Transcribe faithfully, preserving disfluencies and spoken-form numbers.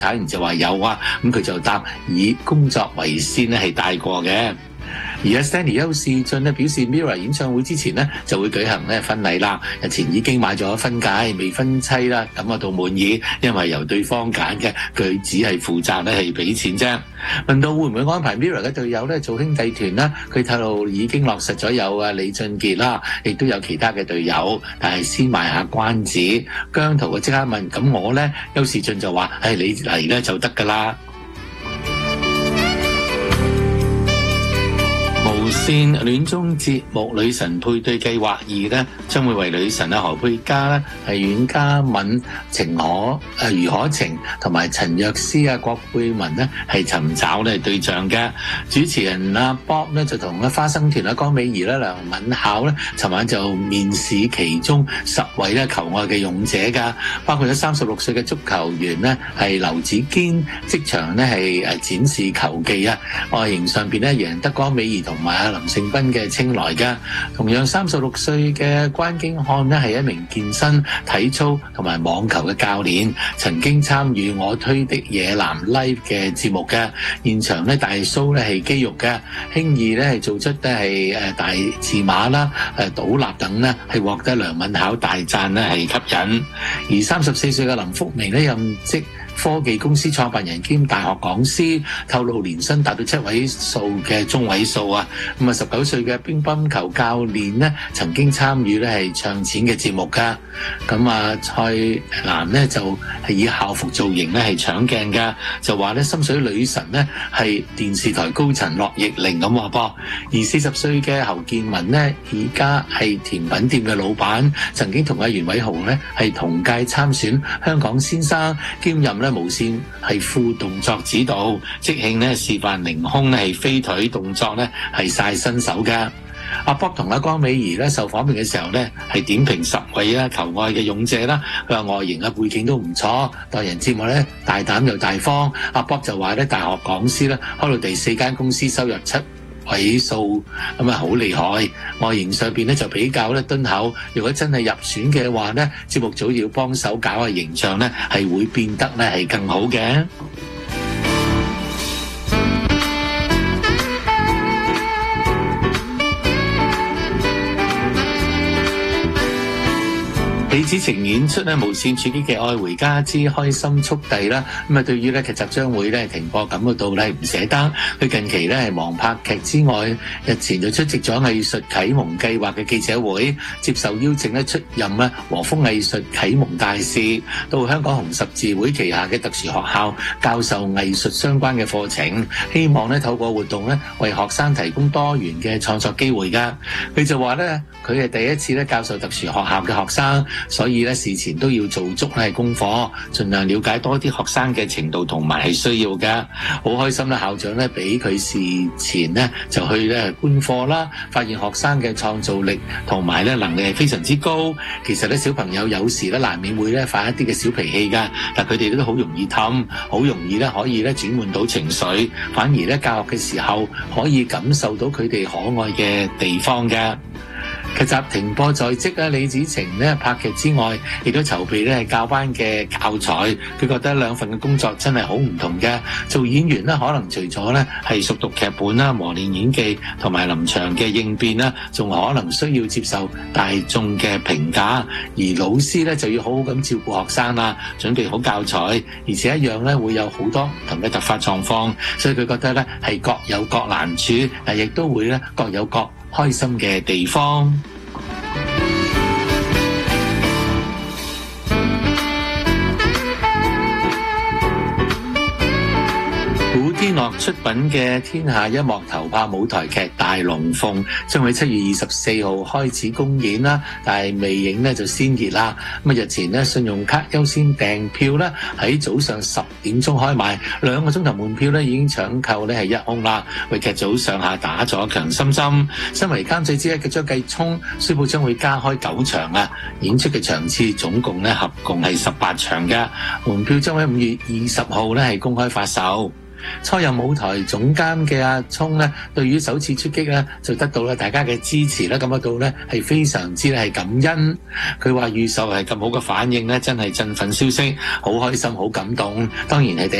坦然就話有啊，咁佢就答以工作為先咧係帶過嘅。而家 Stanley 邱士俊咧表示 Mirror 演唱會之前咧就會舉行咧婚禮啦，日前已經買咗婚戒，未婚妻啦感覺到滿意，因為由對方揀嘅，佢只係負責咧係俾錢啫。問到會唔會安排 Mirror 嘅隊友咧做兄弟團啦，佢透露已經落實咗有啊李俊傑啦，亦都有其他嘅隊友，但係先賣下關子。姜濤就即刻問：咁我咧？邱士俊就話：誒你嚟咧就得㗎啦。無線戀綜節目《女神配對計劃二》咧，將會為女神啊何佩嘉咧、係阮嘉敏、程可誒余可晴同埋陳若思啊、郭貝文咧係尋找咧對象嘅。主持人阿 Bob 咧就同咧花生團啊江美儀咧、梁敏巧咧，尋晚就面試其中十位咧求愛嘅勇者㗎，包括咗三十六歲嘅足球員咧係劉子堅，即場咧係誒展示球技啊，外形上邊咧贏得江美儀同埋阿林盛斌嘅青睞㗎。同樣三十六歲嘅關京漢呢係一名健身、體操同埋網球嘅教練，曾經參與我推的野男 Live 嘅節目嘅。現場咧大 show 咧係肌肉嘅，輕易咧係做出咧係誒大字馬啦、誒倒立等呢係獲得梁敏巧大讚咧係吸引。而三十四歲嘅林福明呢任職科技公司創辦人兼大學講師，透露年薪達到七位數嘅中位數啊！咁啊，十九歲嘅乒乓球教練呢曾經參與咧係唱錢嘅節目噶。咁啊，蔡瀾呢就係以校服造型咧係搶鏡噶，就話咧心水女神呢係電視台高層樂易玲咁話噃。而四十歲嘅侯建文呢，而家係甜品店嘅老闆，曾經同阿袁偉豪呢係同屆參選香港先生，兼任咧無線係副動作指導，即興咧示範凌空咧係飛腿動作咧係晒身手㗎。阿 Bob 同阿江美儀咧受訪問嘅時候咧係點評十位啦求愛嘅勇者啦，佢話外形啊背景都唔錯，待人接物咧大膽又大方。阿 Bob 就話咧大學講師咧開到第四間公司，收入七位數咁啊，好厲害。外形上邊咧就比較咧敦厚，如果真係入選嘅話咧，節目組要幫手搞下形象咧，係會變得咧係更好嘅。李子晴演出咧無線處境嘅《愛回家之開心速遞》啦，咁啊對於咧劇集將會咧停播感覺到咧唔捨得。佢近期咧係忙拍劇之外，日前就出席咗藝術啟蒙計劃嘅記者會，接受邀請咧出任咧和風藝術啟蒙大使，到香港紅十字會旗下嘅特殊學校教授藝術相關嘅課程，希望咧透過活動咧為學生提供多元嘅創作機會㗎。佢就話咧佢係第一次咧教授特殊學校嘅學生。所以咧事前都要做足咧功課，盡量了解多啲學生嘅程度同埋係需要嘅。好開心啦！校長咧俾佢事前咧就去咧觀課啦，發現學生嘅創造力同埋咧能力係非常之高。其實咧小朋友有時咧難免會咧發一啲嘅小脾氣㗎，但佢哋都好容易氹，好容易咧可以咧轉換到情緒，反而咧教學嘅時候可以感受到佢哋可愛嘅地方嘅。劇集停播在即啊，李子晴咧拍劇之外，亦都籌備咧係教班嘅教材。佢覺得兩份嘅工作真係好唔同嘅。做演員咧，可能除咗咧係熟讀劇本啦、磨練演技同埋臨場嘅應變啦，仲可能需要接受大眾嘅評價。而老師咧就要好好咁照顧學生啦，準備好教材，而且一樣咧會有好多唔同嘅突發狀況，所以佢覺得咧係各有各難處，但亦都會咧各有各開心嘅地方。古天樂出品嘅天下一幕頭拍舞台劇《大龍鳳》將喺七月二十四號開始公演啦，但係未影呢就先熱啦。咁啊日前呢信用卡優先訂票啦，喺早上十點鐘開賣，兩個鐘頭門票咧已經搶購咧係一空啦，為劇組上下打咗強心針。身為監製之一嘅張繼聰宣布將會加開九場啊，演出嘅場次總共咧合共係十八場嘅，門票將喺五月二十號咧係公開發售。 初任舞台總監嘅阿聰咧，對於首次出擊咧，就得到咧大家嘅支持啦，感覺到咧係非常之係感恩。佢話預售係咁好嘅反應咧，真係振奮消息，好開心，好感動。當然係第